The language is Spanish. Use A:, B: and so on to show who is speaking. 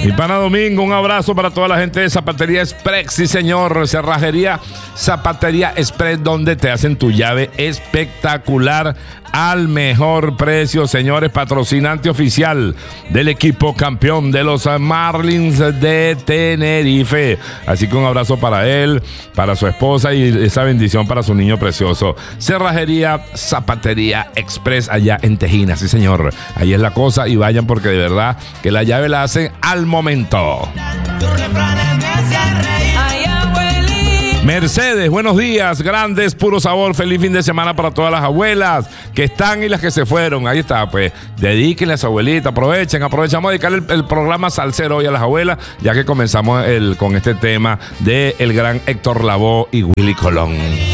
A: Mi pana Domingo, un abrazo para toda la gente de Zapatería Express. Sí, señor, Cerrajería Zapatería Express, donde te hacen tu llave espectacular al mejor precio, señores. Patrocinante oficial del equipo campeón de los Marlins de Tenerife. Así que un abrazo para él, para su esposa y esa bendición para su niño precioso. Cerrajería Zapatería Express allá en Tejina. Sí, señor, ahí es la cosa, y vayan porque de verdad que la llave la hacen al momento. Mercedes, buenos días, grandes, puro sabor, feliz fin de semana para todas las abuelas que están y las que se fueron. Ahí está, pues, dedíquenle a su abuelita, aprovechamos a dedicarle el programa salsero hoy a las abuelas, ya que comenzamos con este tema de el gran Héctor Lavoe y Willy Colón.